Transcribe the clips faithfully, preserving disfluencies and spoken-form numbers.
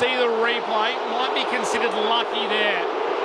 see the replay. Might be considered lucky there,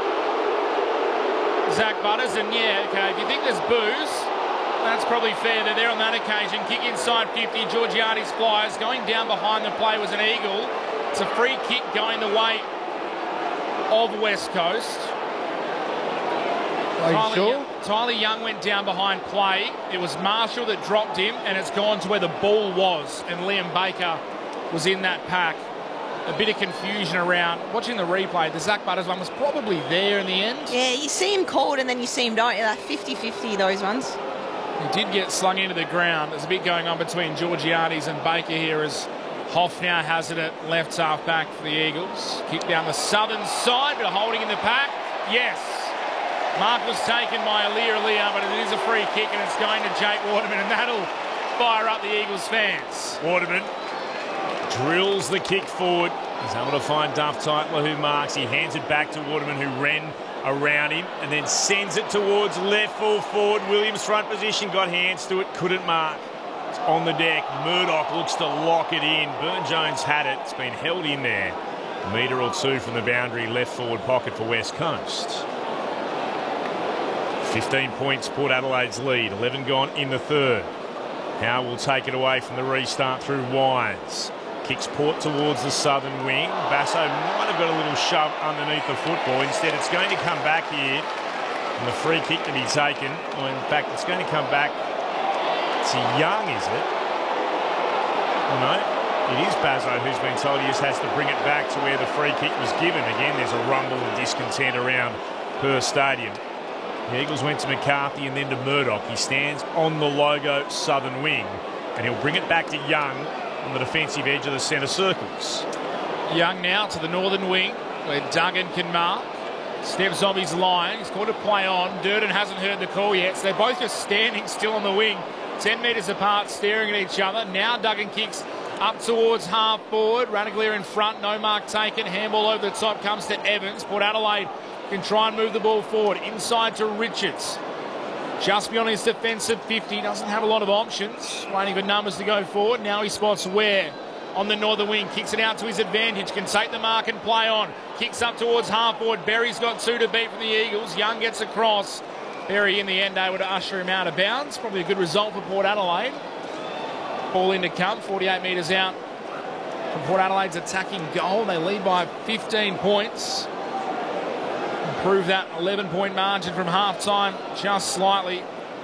Zach Butters. And yeah, okay, if you think there's boos, that's probably fair. They're there on that occasion. Kick inside fifty. Georgiades flies. Going down behind the play was an eagle. It's a free kick going the way of West Coast. Are you Tyler, sure? Young, Tyler Young went down behind play. It was Marshall that dropped him, and it's gone to where the ball was, and Liam Baker was in that pack. A bit of confusion around. Watching the replay, the Zach Butters one was probably there in the end. Yeah, you see him called and then you see him don't. Like fifty fifty, those ones. He did get slung into the ground. There's a bit going on between Georgiades and Baker here as Hoff now has it at left half back for the Eagles. Kick down the southern side, but holding in the pack. Yes. Mark was taken by Alir Alir, but it is a free kick and it's going to Jake Waterman, and that'll fire up the Eagles fans. Waterman drills the kick forward. He's able to find Duff Titler, who marks. He hands it back to Waterman, who ran around him and then sends it towards left full forward. Williams front position, got hands to it, couldn't mark. It's on the deck. Murdoch looks to lock it in. Burne-Jones had it. It's been held in there. A metre or two from the boundary, left forward pocket for West Coast. fifteen points, Port Adelaide's lead. eleven gone in the third. Howe will take it away from the restart through Wines. Kicks Port towards the southern wing. Basso might have got a little shove underneath the football. Instead, it's going to come back here. And the free kick to be taken. Well, in fact, it's going to come back to Young, is it? Oh, no. It is Basso who's been told he just has to bring it back to where the free kick was given. Again, there's a rumble of discontent around Perth Stadium. The Eagles went to McCarthy and then to Murdoch. He stands on the logo southern wing, and he'll bring it back to Young on the defensive edge of the centre circles. Young now to the northern wing, where Duggan can mark. Steps off his line. He's called a play on. Durden hasn't heard the call yet, so they're both just standing still on the wing, ten metres apart, staring at each other. Now Duggan kicks up towards half forward. Radaglia in front, no mark taken. Handball over the top comes to Evans. Port Adelaide can try and move the ball forward. Inside to Richards. Just beyond his defensive fifty. Doesn't have a lot of options. Waiting for numbers to go forward. Now he spots Ware on the northern wing. Kicks it out to his advantage. Can take the mark and play on. Kicks up towards half forward. Berry's got two to beat from the Eagles. Young gets across. Berry in the end able to usher him out of bounds. Probably a good result for Port Adelaide. Ball in to come. forty-eight metres out from Port Adelaide's attacking goal. They lead by fifteen points. Improve that eleven point margin from half-time just slightly.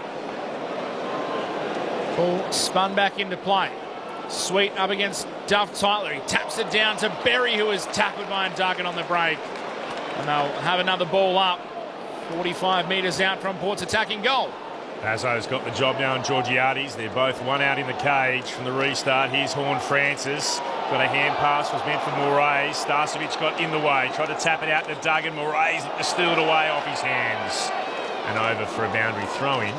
Ball spun back into play. Sweet up against Duff Tyler. He taps it down to Berry, who is tackled by Duggan on the break. And they'll have another ball up. forty-five metres out from Port's attacking goal. Basso's got the job now on Georgiades. They're both one out in the cage from the restart. Here's Horn Francis. Got a hand pass, was meant for Moraes. Starcevic got in the way. Tried to tap it out to Duggan. Moraes looked to steal it away off his hands. And over for a boundary throw-in.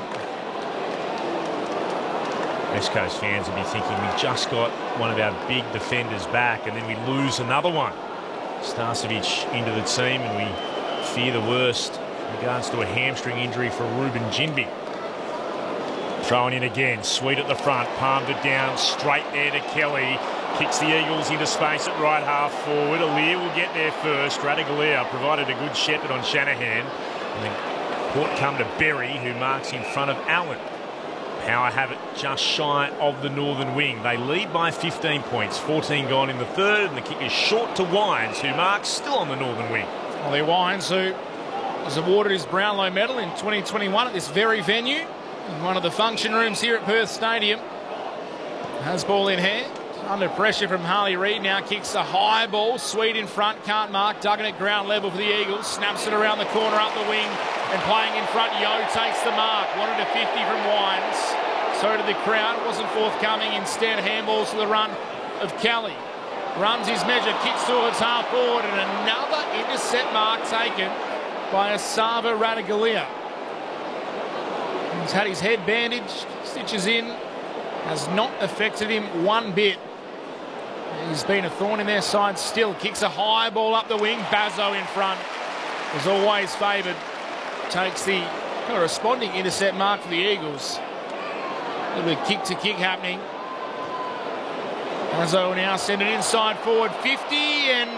West Coast fans will be thinking, we just got one of our big defenders back and then we lose another one. Starcevic into the team and we fear the worst in regards to a hamstring injury for Ruben Jinbi. Thrown in again, Sweet at the front, palmed it down, straight there to Kelly. Kicks the Eagles into space at right half forward. Alir will get there first. Radaglia provided a good shepherd on Shanahan. And then Port come to Berry, who marks in front of Allen. Power have it just shy of the northern wing. They lead by fifteen points. fourteen gone in the third, and the kick is short to Wines, who marks still on the northern wing. Ollie Wines, who was awarded his Brownlow medal in twenty twenty-one at this very venue, in one of the function rooms here at Perth Stadium. Has ball in hand. Under pressure from Harley Reid. Now kicks a high ball. Sweet in front. Can't mark. Duggan at ground level for the Eagles. Snaps it around the corner up the wing. And playing in front, Yo takes the mark. Wanted a fifty from Wines. So did the crowd. Wasn't forthcoming. Instead, handballs to the run of Kelly. Runs his measure. Kicks towards half forward. And another intercept mark taken by Asava Radaglia. He's had his head bandaged. Stitches in. Has not affected him one bit. He's been a thorn in their side still. Kicks a high ball up the wing. Basso in front. Was always favoured. Takes the corresponding intercept mark for the Eagles. A little bit of kick to kick happening. Basso now send it inside forward. fifty and